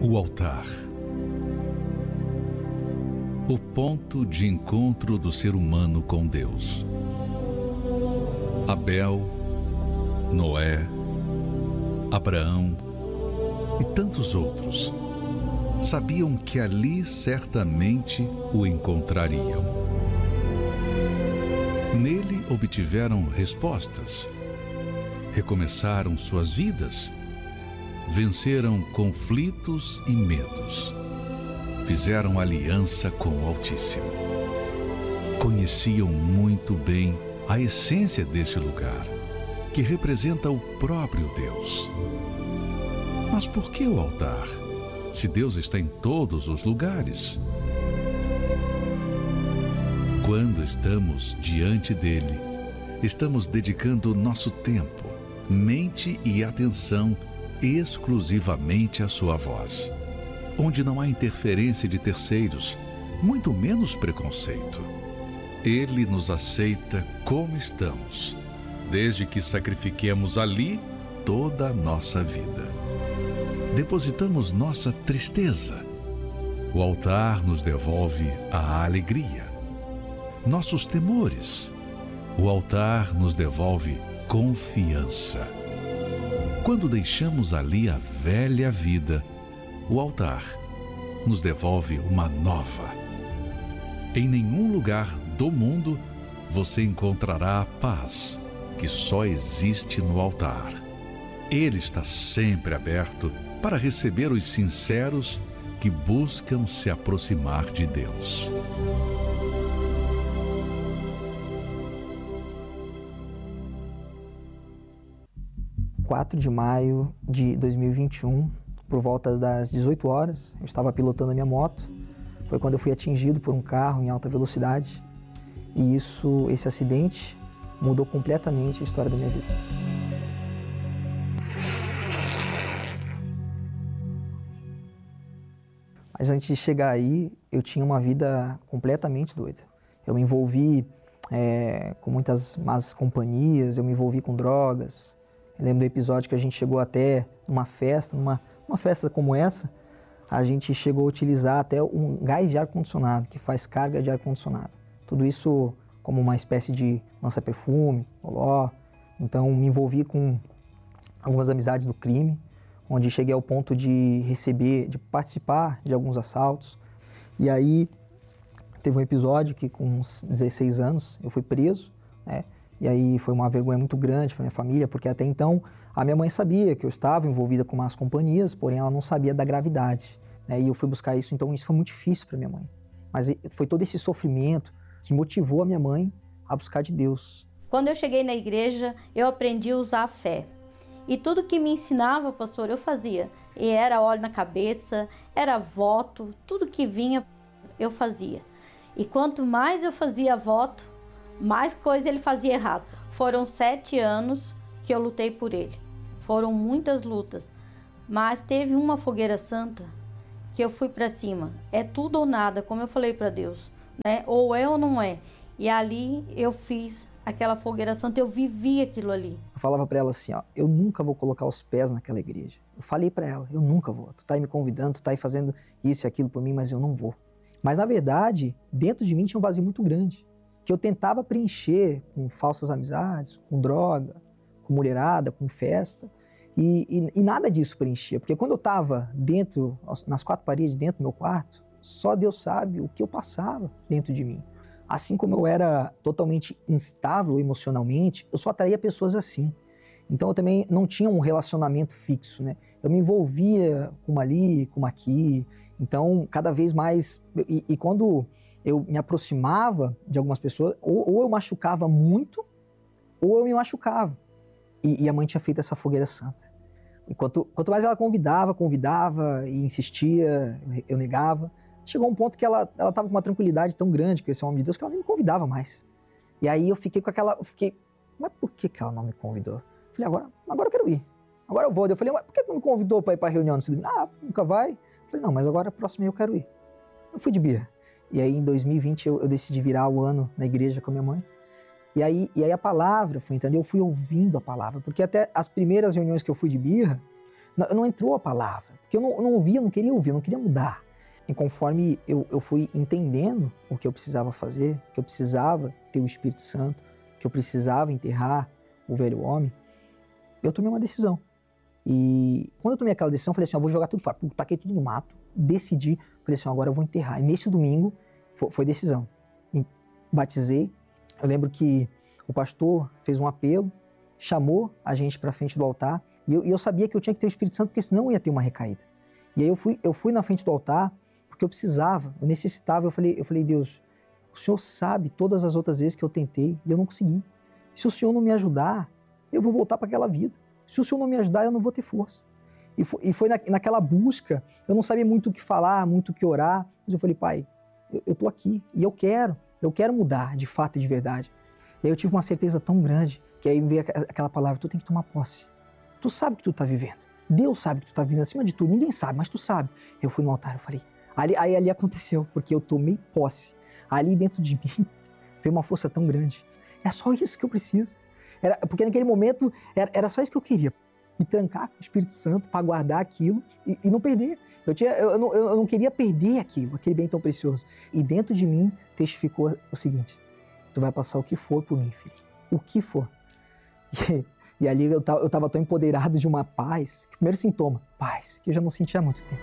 O altar. O ponto de encontro do ser humano com Deus. Abel, Noé, Abraão e tantos outros sabiam que ali certamente o encontrariam. Nele obtiveram respostas, recomeçaram suas vidas, venceram conflitos e medos, fizeram aliança com o Altíssimo. Conheciam muito bem a essência deste lugar, que representa o próprio Deus. Mas por que o altar, se Deus está em todos os lugares? Quando estamos diante dele, estamos dedicando nosso tempo, mente e atenção exclusivamente à sua voz, onde não há interferência de terceiros, muito menos preconceito. Ele nos aceita como estamos, desde que sacrifiquemos ali toda a nossa vida. Depositamos nossa tristeza. O altar nos devolve a alegria. Nossos temores. O altar nos devolve confiança. Quando deixamos ali a velha vida, o altar nos devolve uma nova. Em nenhum lugar do mundo você encontrará a paz que só existe no altar. Ele está sempre aberto para receber os sinceros que buscam se aproximar de Deus. Dia 4 de maio de 2021, por volta das 18 horas, eu estava pilotando a minha moto. Foi quando eu fui atingido por um carro em alta velocidade. E esse acidente mudou completamente a história da minha vida. Mas antes de chegar aí, eu tinha uma vida completamente doida. Eu me envolvi com muitas más companhias, eu me envolvi com drogas. Eu lembro do episódio que a gente chegou até numa festa, numa festa como essa, a gente chegou a utilizar até um gás de ar-condicionado, que faz carga de ar-condicionado. Tudo isso como uma espécie de lança-perfume, loló. Então me envolvi com algumas amizades do crime, onde cheguei ao ponto de participar de alguns assaltos. E aí teve um episódio que com uns 16 anos eu fui preso, né? E aí foi uma vergonha muito grande para minha família, porque até então a minha mãe sabia que eu estava envolvida com más companhias, porém ela não sabia da gravidade, né? E eu fui buscar isso, então isso foi muito difícil para minha mãe. Mas foi todo esse sofrimento que motivou a minha mãe a buscar de Deus. Quando eu cheguei na igreja, eu aprendi a usar a fé. E tudo que me ensinava, pastor, eu fazia. E era óleo na cabeça, era voto, tudo que vinha, eu fazia. E quanto mais eu fazia voto, mais coisa ele fazia errado. Foram 7 anos que eu lutei por ele. Foram muitas lutas. Mas teve uma fogueira santa que eu fui para cima. É tudo ou nada, como eu falei para Deus, né? Ou é ou não é. E ali eu fiz aquela fogueira santa, eu vivi aquilo ali. Eu falava para ela assim, ó, eu nunca vou colocar os pés naquela igreja. Eu falei para ela, eu nunca vou. Tu tá aí me convidando, tu tá aí fazendo isso e aquilo por mim, mas eu não vou. Mas na verdade, dentro de mim tinha um vazio muito grande, que eu tentava preencher com falsas amizades, com droga, com mulherada, com festa, e nada disso preenchia, porque quando eu estava dentro, nas 4 paredes, dentro do meu quarto, só Deus sabe o que eu passava dentro de mim. Assim como eu era totalmente instável emocionalmente, eu só atraía pessoas assim. Então eu também não tinha um relacionamento fixo, né? Eu me envolvia com uma ali, com uma aqui, então cada vez mais, e quando eu me aproximava de algumas pessoas, ou eu machucava muito, ou eu me machucava. E a mãe tinha feito essa fogueira santa. E quanto mais ela convidava e insistia, eu negava. Chegou um ponto que ela estava com uma tranquilidade tão grande com esse homem de Deus que ela nem me convidava mais. E aí eu fiquei com aquela... mas por que ela não me convidou? Eu falei, agora eu quero ir. Agora eu vou. Eu falei, mas por que não me convidou para ir para a reunião nesse domingo? Ah, nunca vai? Eu falei, não, mas agora a próxima eu quero ir. Eu fui de birra. E aí em 2020 eu decidi virar o ano na igreja com a minha mãe. E aí a palavra foi entrando, eu fui ouvindo a palavra, porque até as primeiras reuniões que eu fui de birra, não entrou a palavra, Porque eu não ouvia, não queria ouvir, eu não queria mudar. E conforme eu fui entendendo o que eu precisava fazer, que eu precisava ter o Espírito Santo, que eu precisava enterrar o velho homem, eu tomei uma decisão. E quando eu tomei aquela decisão, eu falei assim, eu vou jogar tudo fora. Taquei tudo no mato, decidi, falei assim, agora eu vou enterrar. E nesse domingo, foi decisão. Batizei. Eu lembro que o pastor fez um apelo, chamou a gente para frente do altar, e eu sabia que eu tinha que ter o Espírito Santo, porque senão eu ia ter uma recaída. E aí eu fui na frente do altar, porque eu precisava, eu necessitava, eu falei, Deus, o Senhor sabe todas as outras vezes que eu tentei e eu não consegui. Se o Senhor não me ajudar, eu vou voltar para aquela vida. Se o Senhor não me ajudar, eu não vou ter força. E foi naquela busca, eu não sabia muito o que falar, muito o que orar, mas eu falei, Pai, eu tô aqui e eu quero mudar de fato e de verdade. E aí eu tive uma certeza tão grande, que aí veio aquela palavra, tu tem que tomar posse. Tu sabe o que tu tá vivendo. Deus sabe que tu tá vivendo acima de tudo, ninguém sabe, mas tu sabe. Eu fui no altar, eu falei, ali aconteceu, porque eu tomei posse. Ali dentro de mim veio uma força tão grande. É só isso que eu preciso. Porque naquele momento era só isso que eu queria. Me trancar com o Espírito Santo para guardar aquilo e não perder. Eu não queria perder aquele bem tão precioso. E dentro de mim testificou o seguinte, tu vai passar o que for por mim, filho. O que for. E ali eu estava tão empoderado de uma paz, que o primeiro sintoma, paz, que eu já não sentia há muito tempo.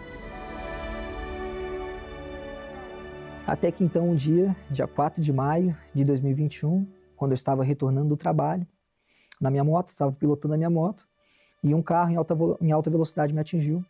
Até que então um dia 4 de maio de 2021, quando eu estava retornando do trabalho, na minha moto, estava pilotando a minha moto, e um carro em alta velocidade me atingiu.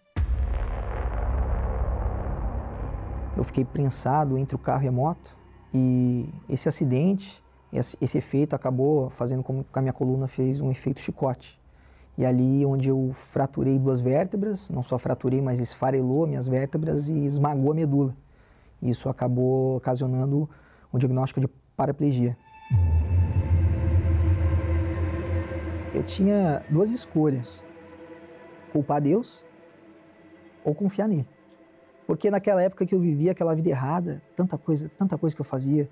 Eu fiquei prensado entre o carro e a moto, e esse acidente, esse efeito acabou fazendo com que a minha coluna fez um efeito chicote. E ali onde eu fraturei 2 vértebras, não só fraturei, mas esfarelou minhas vértebras e esmagou a medula. Isso acabou ocasionando um diagnóstico de paraplegia. Eu tinha 2 escolhas, culpar Deus ou confiar nele. Porque naquela época que eu vivia aquela vida errada, tanta coisa que eu fazia,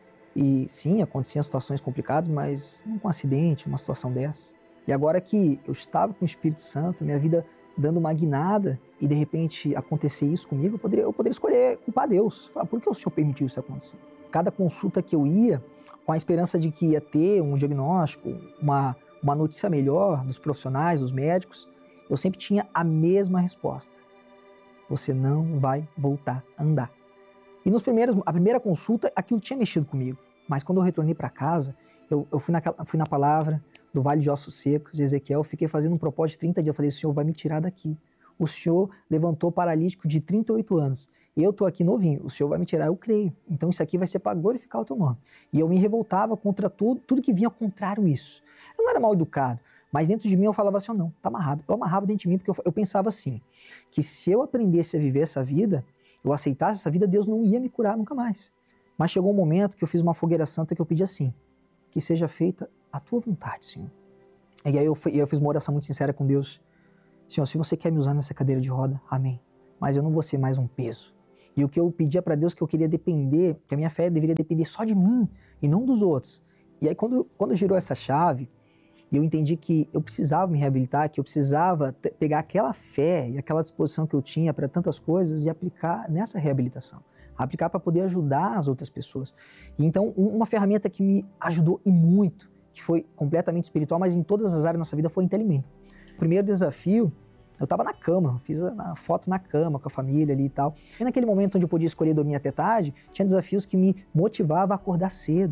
e sim, aconteciam situações complicadas, mas não com um acidente, uma situação dessa. E agora que eu estava com o Espírito Santo, minha vida dando uma guinada, e de repente acontecer isso comigo, eu poderia escolher culpar Deus. Falar, por que o Senhor permitiu isso acontecer? Cada consulta que eu ia, com a esperança de que ia ter um diagnóstico, uma notícia melhor dos profissionais, dos médicos, eu sempre tinha a mesma resposta. Você não vai voltar a andar. E a primeira consulta, aquilo tinha mexido comigo. Mas quando eu retornei para casa, eu fui na palavra do Vale de Ossos Secos, de Ezequiel, fiquei fazendo um propósito de 30 dias. Eu falei, o Senhor vai me tirar daqui. O Senhor levantou paralítico de 38 anos. Eu estou aqui novinho, o Senhor vai me tirar, eu creio. Então isso aqui vai ser para glorificar o teu nome. E eu me revoltava contra tudo que vinha contrário isso. Eu não era mal educado, mas dentro de mim eu falava assim, não, tá amarrado. Eu amarrava dentro de mim porque eu pensava assim, que se eu aprendesse a viver essa vida, eu aceitasse essa vida, Deus não ia me curar nunca mais. Mas chegou um momento que eu fiz uma fogueira santa que eu pedi assim, que seja feita a tua vontade, Senhor. E aí eu fiz uma oração muito sincera com Deus. Senhor, se você quer me usar nessa cadeira de roda, amém. Mas eu não vou ser mais um peso. E o que eu pedia para Deus, que eu queria depender, que a minha fé deveria depender só de mim e não dos outros. E aí quando girou essa chave, eu entendi que eu precisava me reabilitar, que eu precisava pegar aquela fé e aquela disposição que eu tinha para tantas coisas e aplicar nessa reabilitação. Aplicar para poder ajudar as outras pessoas. E então, uma ferramenta que me ajudou e muito, que foi completamente espiritual, mas em todas as áreas da nossa vida, foi Intelimento. O primeiro desafio, eu estava na cama, fiz a foto na cama com a família ali e tal. E naquele momento onde eu podia escolher dormir até tarde, tinha desafios que me motivavam a acordar cedo,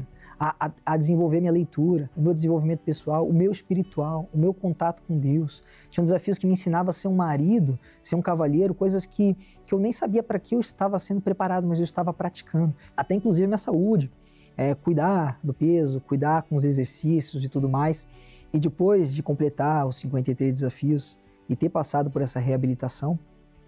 a desenvolver minha leitura, o meu desenvolvimento pessoal, o meu espiritual, o meu contato com Deus. Tinha desafios que me ensinavam a ser um marido, ser um cavalheiro, coisas que eu nem sabia para que eu estava sendo preparado, mas eu estava praticando. Até inclusive a minha saúde, cuidar do peso, cuidar com os exercícios e tudo mais. E depois de completar os 53 desafios e ter passado por essa reabilitação,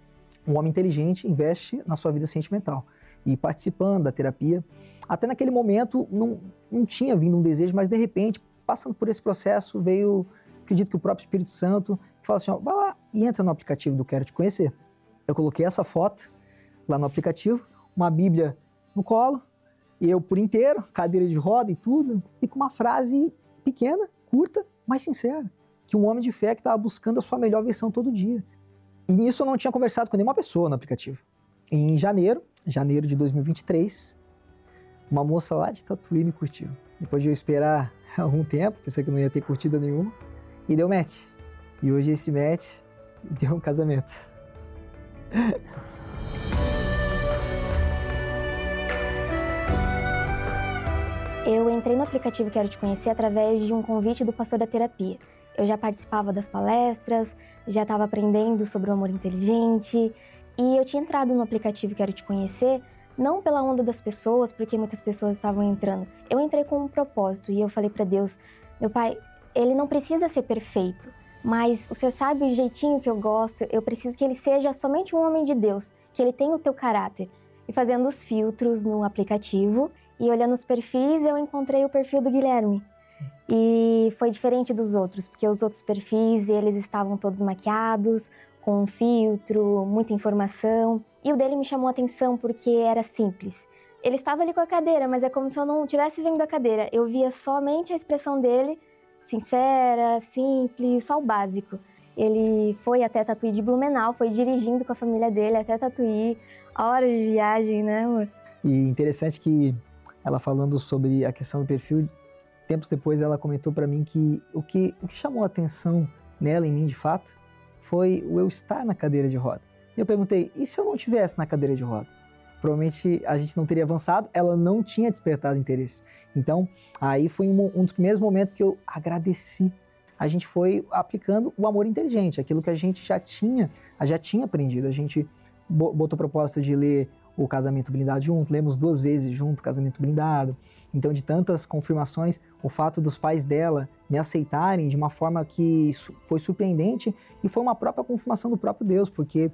um homem inteligente investe na sua vida sentimental. E participando da terapia, até naquele momento não tinha vindo um desejo, mas de repente, passando por esse processo, veio, acredito que o próprio Espírito Santo, que fala assim, ó, vai lá e entra no aplicativo do Quero Te Conhecer. Eu coloquei essa foto lá no aplicativo, uma Bíblia no colo, eu por inteiro, cadeira de roda e tudo, e com uma frase pequena, curta, mas sincera, que um homem de fé que estava buscando a sua melhor versão todo dia. E nisso eu não tinha conversado com nenhuma pessoa no aplicativo. Em janeiro de 2023, uma moça lá de Tatuí me curtiu. Depois de eu esperar algum tempo, pensei que não ia ter curtida nenhuma, e deu match. E hoje esse match deu um casamento. Eu entrei no aplicativo Quero Te Conhecer através de um convite do pastor da terapia. Eu já participava das palestras, já estava aprendendo sobre o amor inteligente, e eu tinha entrado no aplicativo Quero Te Conhecer não pela onda das pessoas, porque muitas pessoas estavam entrando. Eu entrei com um propósito e eu falei para Deus, meu Pai, ele não precisa ser perfeito, mas o Senhor sabe o jeitinho que eu gosto, eu preciso que ele seja somente um homem de Deus, que ele tenha o teu caráter. E fazendo os filtros no aplicativo e olhando os perfis, eu encontrei o perfil do Guilherme. E foi diferente dos outros, porque os outros perfis, eles estavam todos maquiados, com um filtro, muita informação. E o dele me chamou a atenção porque era simples. Ele estava ali com a cadeira, mas é como se eu não estivesse vendo a cadeira. Eu via somente a expressão dele, sincera, simples, só o básico. Ele foi até Tatuí de Blumenau, foi dirigindo com a família dele até Tatuí, horas de viagem, né, amor? E interessante que ela falando sobre a questão do perfil, tempos depois ela comentou para mim que o que chamou a atenção nela, em mim de fato, foi o eu estar na cadeira de roda. E eu perguntei, e se eu não estivesse na cadeira de roda? Provavelmente a gente não teria avançado, ela não tinha despertado interesse. Então, aí foi um dos primeiros momentos que eu agradeci. A gente foi aplicando o amor inteligente, aquilo que a gente já tinha aprendido. A gente botou o propósito de ler o Casamento Blindado junto, lemos 2 vezes junto o Casamento Blindado. Então, de tantas confirmações, o fato dos pais dela me aceitarem de uma forma que foi surpreendente e foi uma própria confirmação do próprio Deus, porque,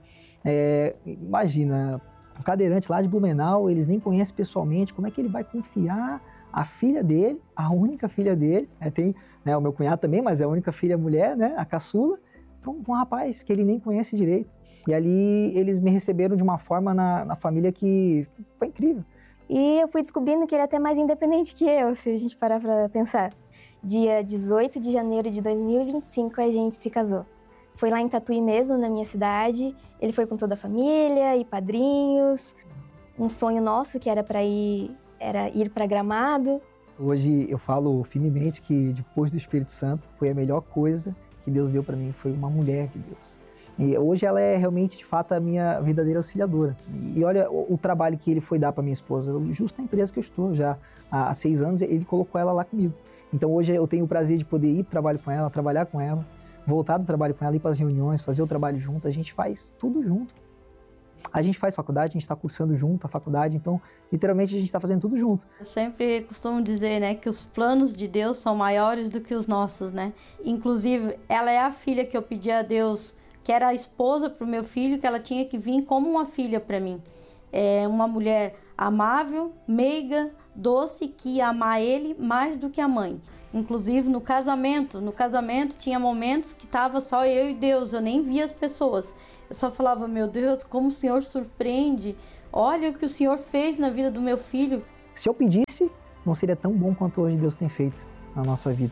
imagina, um cadeirante lá de Blumenau, eles nem conhecem pessoalmente, como é que ele vai confiar a filha dele, a única filha dele, tem o meu cunhado também, mas é a única filha mulher, né, a caçula, para um rapaz que ele nem conhece direito. E ali eles me receberam de uma forma na família que foi incrível. E eu fui descobrindo que ele é até mais independente que eu, se a gente parar para pensar. Dia 18 de janeiro de 2025 a gente se casou. Foi lá em Tatuí mesmo, na minha cidade. Ele foi com toda a família e padrinhos. Um sonho nosso que era ir para Gramado. Hoje eu falo firmemente que depois do Espírito Santo foi a melhor coisa que Deus deu para mim, foi uma mulher de Deus. E hoje ela é realmente, de fato, a minha verdadeira auxiliadora. E olha o trabalho que ele foi dar para minha esposa, justo na empresa que eu estou já há 6 anos, ele colocou ela lá comigo. Então hoje eu tenho o prazer de poder ir para o trabalho com ela, trabalhar com ela, voltar do trabalho com ela, ir para as reuniões, fazer o trabalho junto, a gente faz tudo junto. A gente faz faculdade, a gente está cursando junto a faculdade, então literalmente a gente está fazendo tudo junto. Eu sempre costumo dizer, né, que os planos de Deus são maiores do que os nossos, né? Inclusive, ela é a filha que eu pedi a Deus, que era a esposa para o meu filho, que ela tinha que vir como uma filha para mim. É uma mulher amável, meiga, doce, que ia amar ele mais do que a mãe. Inclusive no casamento tinha momentos que estava só eu e Deus, eu nem via as pessoas. Eu só falava, meu Deus, como o Senhor surpreende, olha o que o Senhor fez na vida do meu filho. Se eu pedisse, não seria tão bom quanto hoje Deus tem feito na nossa vida.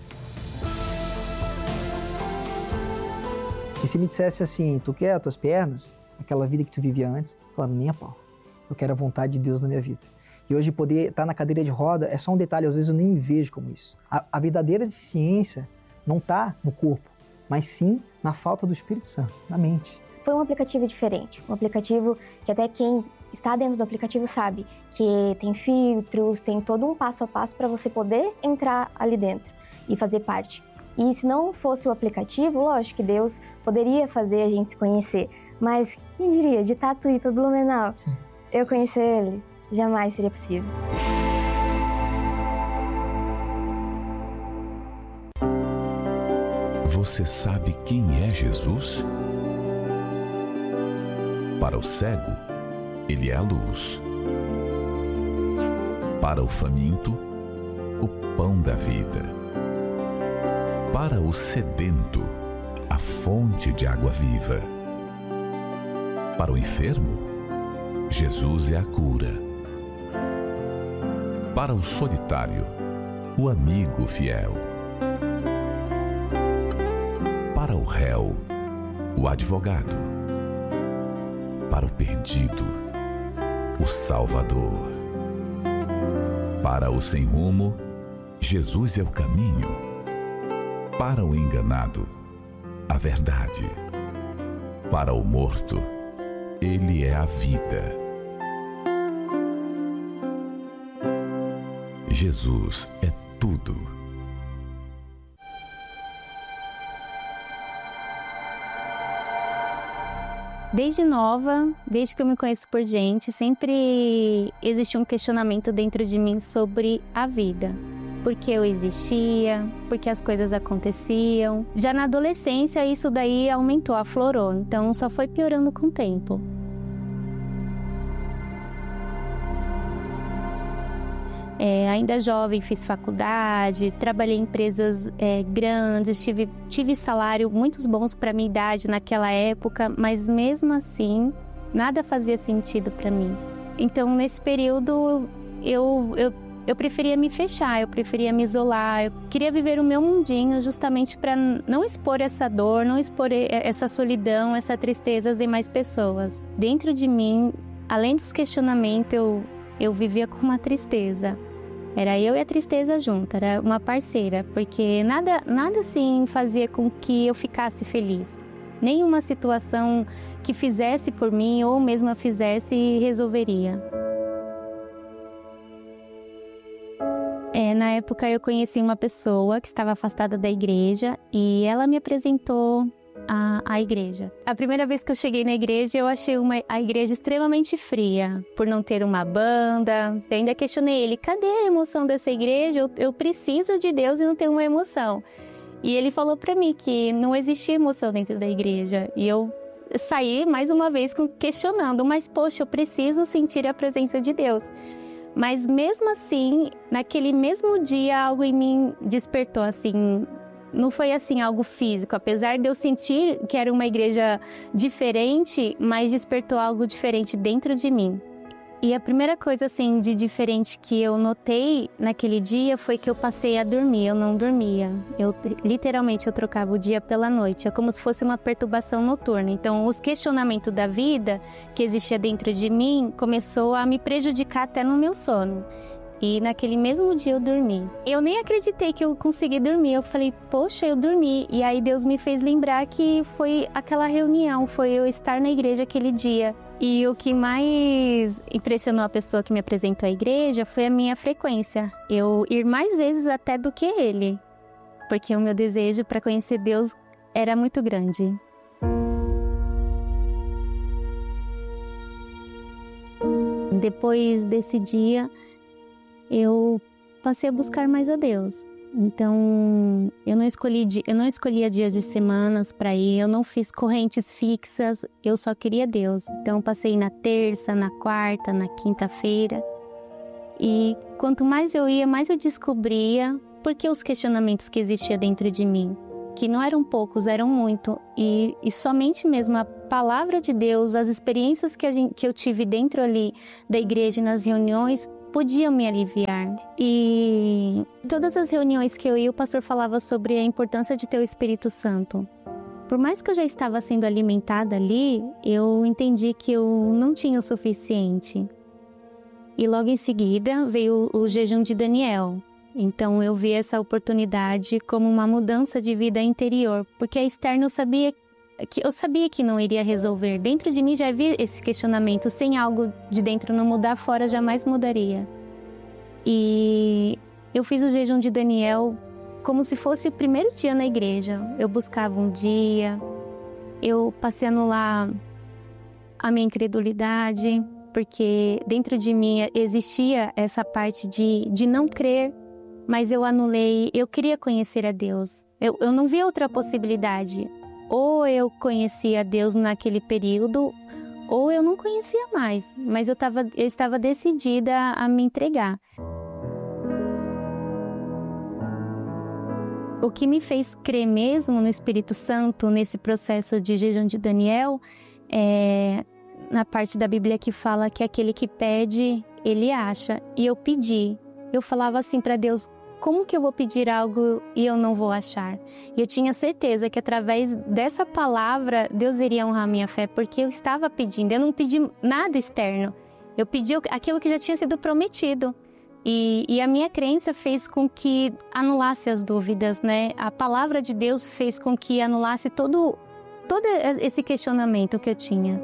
E se me dissesse assim, tu quer as tuas pernas, aquela vida que tu vivia antes, eu falava, nem a pau. Eu quero a vontade de Deus na minha vida. E hoje poder estar na cadeira de roda é só um detalhe, às vezes eu nem me vejo como isso. A verdadeira deficiência não está no corpo, mas sim na falta do Espírito Santo, na mente. Foi um aplicativo diferente, um aplicativo que até quem está dentro do aplicativo sabe que tem filtros, tem todo um passo a passo para você poder entrar ali dentro e fazer parte. E se não fosse o aplicativo, lógico que Deus poderia fazer a gente se conhecer, mas quem diria, de Tatuí para Blumenau, eu conhecer ele, jamais seria possível. Você sabe quem é Jesus? Para o cego, ele é a luz. Para o faminto, o pão da vida. Para o sedento, a fonte de água viva. Para o enfermo, Jesus é a cura. Para o solitário, o amigo fiel. Para o réu, o advogado. Para o perdido, o Salvador. Para o sem rumo, Jesus é o caminho. Para o enganado, a verdade. Para o morto, Ele é a vida. Jesus é tudo. Desde nova, desde que eu me conheço por gente, sempre existiu um questionamento dentro de mim sobre a vida. Por que eu existia, por que as coisas aconteciam. Já na adolescência, isso daí aumentou, aflorou, então só foi piorando com o tempo. Ainda jovem, fiz faculdade, trabalhei em empresas grandes, tive salário muito bons para minha idade naquela época, mas mesmo assim, nada fazia sentido para mim. Então, nesse período, eu preferia me fechar, eu preferia me isolar, eu queria viver o meu mundinho justamente para não expor essa dor, não expor essa solidão, essa tristeza às demais pessoas. Dentro de mim, além dos questionamentos, eu vivia com uma tristeza. Era eu e a tristeza junto, era uma parceira, porque nada assim fazia com que eu ficasse feliz. Nenhuma situação que fizesse por mim ou mesmo a fizesse resolveria. Na época eu conheci uma pessoa que estava afastada da igreja e ela me apresentou a igreja. A primeira vez que eu cheguei na igreja, eu achei a igreja extremamente fria, por não ter uma banda. Eu ainda questionei ele, cadê a emoção dessa igreja? Eu preciso de Deus e não tenho uma emoção. E ele falou para mim que não existia emoção dentro da igreja. E eu saí mais uma vez questionando, mas poxa, eu preciso sentir a presença de Deus. Mas mesmo assim, naquele mesmo dia, algo em mim despertou, assim. Não foi assim algo físico, apesar de eu sentir que era uma igreja diferente, mas despertou algo diferente dentro de mim. E a primeira coisa assim de diferente que eu notei naquele dia foi que eu passei a dormir, eu não dormia. Literalmente eu trocava o dia pela noite, é como se fosse uma perturbação noturna. Então os questionamentos da vida que existia dentro de mim começou a me prejudicar até no meu sono. E naquele mesmo dia eu dormi. Eu nem acreditei que eu consegui dormir. Eu falei, poxa, eu dormi. E aí Deus me fez lembrar que foi aquela reunião, foi eu estar na igreja aquele dia. E o que mais impressionou a pessoa que me apresentou à igreja foi a minha frequência. Eu ir mais vezes até do que ele. Porque o meu desejo para conhecer Deus era muito grande. Depois desse dia, eu passei a buscar mais a Deus. Então, eu não escolhia dias de semanas para ir, eu não fiz correntes fixas, eu só queria Deus. Então, eu passei na terça, na quarta, na quinta-feira. E quanto mais eu ia, mais eu descobria porque os questionamentos que existiam dentro de mim, que não eram poucos, eram muito. E somente mesmo a palavra de Deus, as experiências que eu tive dentro ali da igreja e nas reuniões, podiam me aliviar. E todas as reuniões que eu ia, o pastor falava sobre a importância de ter o Espírito Santo. Por mais que eu já estava sendo alimentada ali, eu entendi que eu não tinha o suficiente. E logo em seguida veio o jejum de Daniel. Então eu vi essa oportunidade como uma mudança de vida interior, porque a externa eu sabia que não iria resolver. Dentro de mim já havia esse questionamento, sem algo de dentro não mudar, fora jamais mudaria. E eu fiz o jejum de Daniel como se fosse o primeiro dia na igreja. Eu buscava um dia, eu passei a anular a minha incredulidade, porque dentro de mim existia essa parte de não crer, mas eu anulei, eu queria conhecer a Deus. Eu não via outra possibilidade. Ou eu conhecia Deus naquele período, ou eu não conhecia mais. Mas eu estava decidida a me entregar. O que me fez crer mesmo no Espírito Santo, nesse processo de jejum de Daniel, é na parte da Bíblia que fala que aquele que pede, ele acha. E eu pedi. Eu falava assim para Deus, como que eu vou pedir algo e eu não vou achar? E eu tinha certeza que através dessa palavra, Deus iria honrar a minha fé, porque eu estava pedindo, eu não pedi nada externo. Eu pedi aquilo que já tinha sido prometido. E a minha crença fez com que anulasse as dúvidas, né? A palavra de Deus fez com que anulasse todo esse questionamento que eu tinha.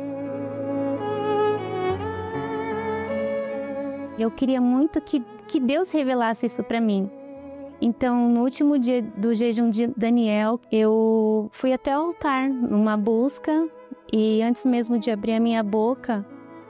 Eu queria muito que Deus revelasse isso para mim. Então, no último dia do jejum de Daniel, eu fui até o altar numa busca, e antes mesmo de abrir a minha boca,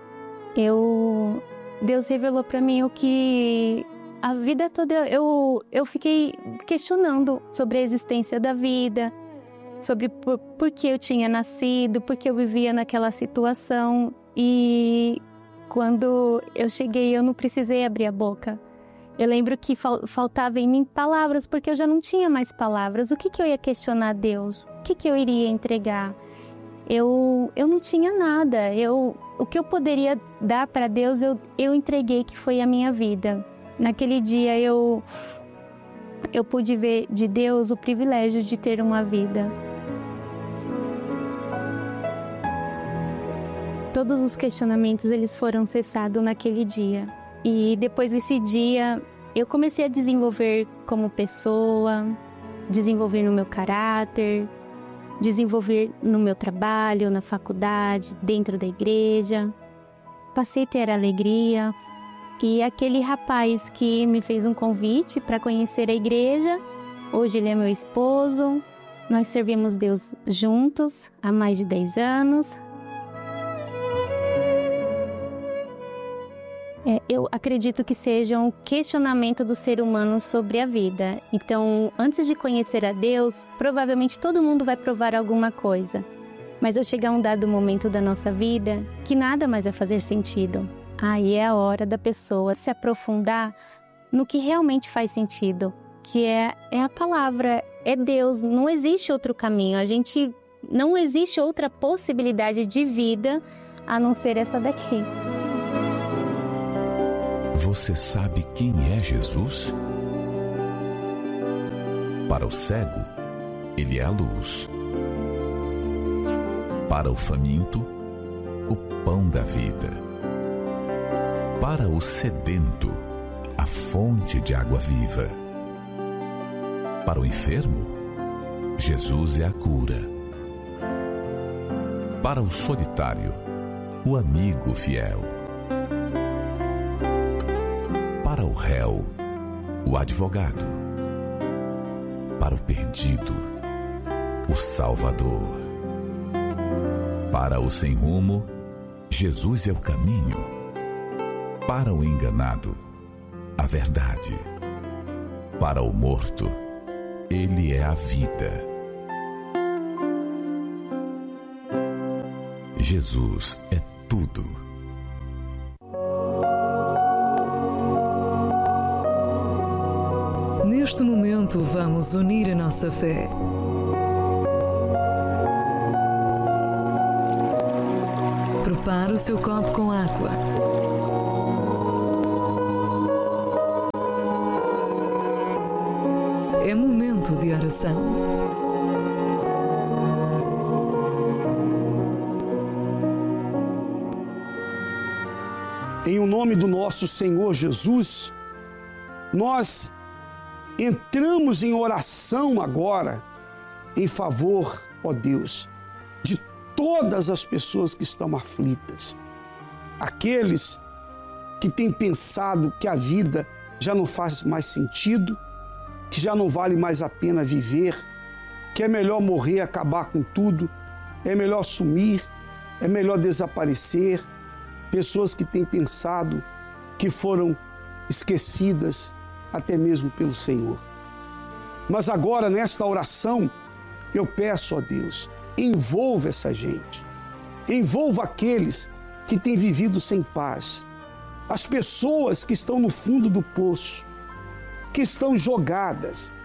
Deus revelou para mim o que a vida toda eu fiquei questionando sobre a existência da vida, sobre por que eu tinha nascido, por que eu vivia naquela situação. E quando eu cheguei, eu não precisei abrir a boca. Eu lembro que faltava em mim palavras, porque eu já não tinha mais palavras. O que eu ia questionar a Deus? O que eu iria entregar? Eu não tinha nada. O que eu poderia dar para Deus, eu entreguei, que foi a minha vida. Naquele dia eu pude ver de Deus o privilégio de ter uma vida. Todos os questionamentos, eles foram cessados naquele dia. E depois desse dia, eu comecei a desenvolver como pessoa, desenvolver no meu caráter, desenvolver no meu trabalho, na faculdade, dentro da igreja. Passei a ter alegria. E aquele rapaz que me fez um convite para conhecer a igreja, hoje ele é meu esposo. Nós servimos Deus juntos há mais de 10 anos. Eu acredito que seja um questionamento do ser humano sobre a vida. Então, antes de conhecer a Deus, provavelmente todo mundo vai provar alguma coisa. Mas vai chegar um dado momento da nossa vida que nada mais vai fazer sentido. Aí é a hora da pessoa se aprofundar no que realmente faz sentido, que é a palavra, é Deus. Não existe outro caminho, não existe outra possibilidade de vida a não ser essa daqui. Você sabe quem é Jesus? Para o cego, ele é a luz. Para o faminto, o pão da vida. Para o sedento, a fonte de água viva. Para o enfermo, Jesus é a cura. Para o solitário, o amigo fiel. Para o réu, o advogado. Para o perdido, o Salvador. Para o sem rumo, Jesus é o caminho. Para o enganado, a verdade. Para o morto, ele é a vida. Jesus é tudo. Neste momento, vamos unir a nossa fé. Prepare o seu copo com água. É momento de oração. Em o nome do nosso Senhor Jesus, nós entramos em oração agora em favor, ó Deus, de todas as pessoas que estão aflitas. Aqueles que têm pensado que a vida já não faz mais sentido, que já não vale mais a pena viver, que é melhor morrer, acabar com tudo, é melhor sumir, é melhor desaparecer. Pessoas que têm pensado que foram esquecidas até mesmo pelo Senhor. Mas agora, nesta oração, eu peço a Deus, envolva essa gente, envolva aqueles que têm vivido sem paz, as pessoas que estão no fundo do poço, que estão jogadas,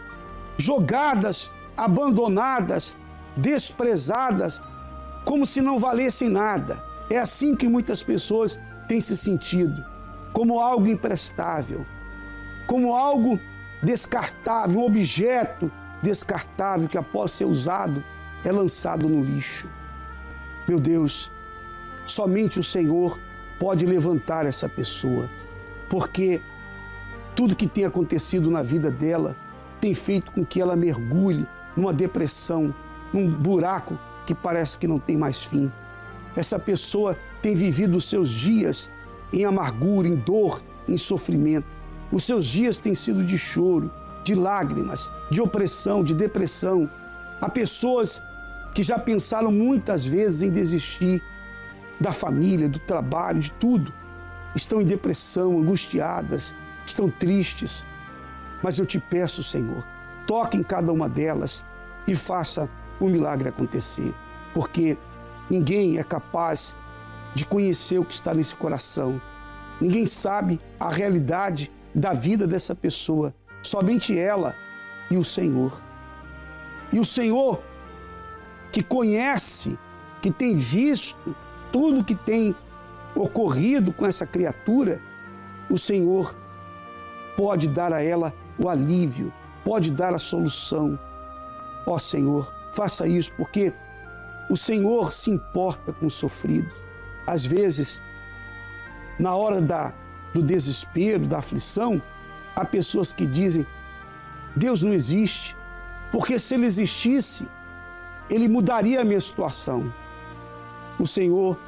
abandonadas, desprezadas, como se não valessem nada. É assim que muitas pessoas têm se sentido, como algo imprestável, como algo descartável, um objeto descartável que após ser usado é lançado no lixo. Meu Deus, somente o Senhor pode levantar essa pessoa, porque tudo que tem acontecido na vida dela tem feito com que ela mergulhe numa depressão, num buraco que parece que não tem mais fim. Essa pessoa tem vivido os seus dias em amargura, em dor, em sofrimento. Os seus dias têm sido de choro, de lágrimas, de opressão, de depressão. Há pessoas que já pensaram muitas vezes em desistir da família, do trabalho, de tudo. Estão em depressão, angustiadas, estão tristes. Mas eu te peço, Senhor, toque em cada uma delas e faça o milagre acontecer, porque ninguém é capaz de conhecer o que está nesse coração. Ninguém sabe a realidade da vida dessa pessoa, somente ela e o Senhor. E o Senhor, que conhece, que tem visto tudo que tem ocorrido com essa criatura, o Senhor pode dar a ela o alívio, pode dar a solução. Ó Senhor, faça isso, porque o Senhor se importa com o sofrido. Às vezes, na hora do desespero, da aflição, há pessoas que dizem: Deus não existe, porque se Ele existisse, Ele mudaria a minha situação. O Senhor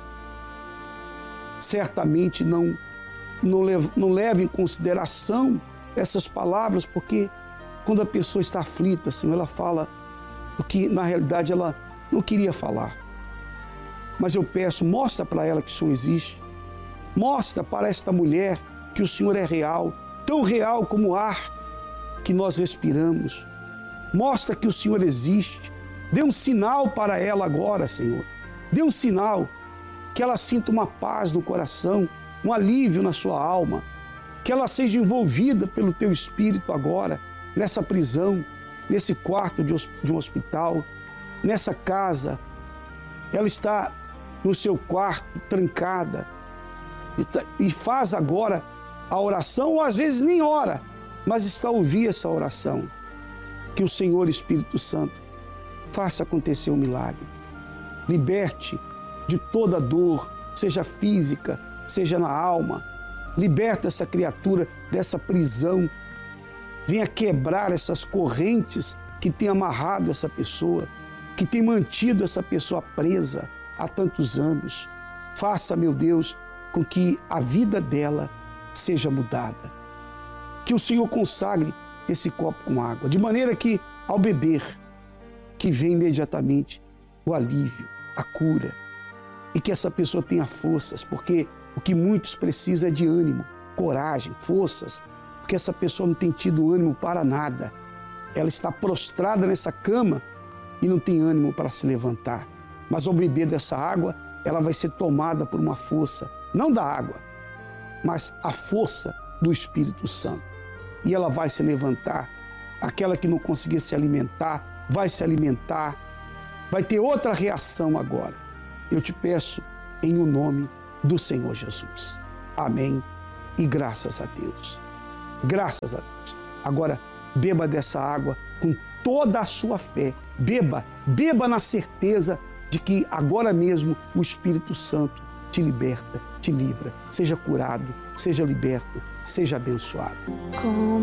certamente não leva em consideração essas palavras, porque quando a pessoa está aflita, Senhor, ela fala o que na realidade ela não queria falar. Mas eu peço, mostra para ela que o Senhor existe. Mostra para esta mulher que o Senhor é real, tão real como o ar que nós respiramos. Mostra que o Senhor existe. Dê um sinal para ela agora, Senhor. Dê um sinal que ela sinta uma paz no coração, um alívio na sua alma, que ela seja envolvida pelo Teu Espírito agora, nessa prisão, nesse quarto de um hospital, nessa casa. Ela está no seu quarto, trancada, e faz agora a oração, ou às vezes nem ora, mas está a ouvir essa oração. Que o Senhor Espírito Santo faça acontecer um milagre. Liberte de toda dor, seja física, seja na alma. Liberta essa criatura dessa prisão. Venha quebrar essas correntes que têm amarrado essa pessoa, que têm mantido essa pessoa presa há tantos anos. Faça, meu Deus, com que a vida dela seja mudada. Que o Senhor consagre esse copo com água, de maneira que, ao beber, que venha imediatamente o alívio, a cura, e que essa pessoa tenha forças, porque o que muitos precisam é de ânimo, coragem, forças, porque essa pessoa não tem tido ânimo para nada. Ela está prostrada nessa cama e não tem ânimo para se levantar. Mas ao beber dessa água, ela vai ser tomada por uma força, não da água, mas a força do Espírito Santo. E ela vai se levantar. Aquela que não conseguia se alimentar, vai se alimentar, vai ter outra reação agora. Eu te peço em o nome do Senhor Jesus. Amém e graças a Deus. Graças a Deus. Agora, beba dessa água com toda a sua fé. Beba na certeza de que agora mesmo o Espírito Santo te liberta, te livra. Seja curado, seja liberto, seja abençoado.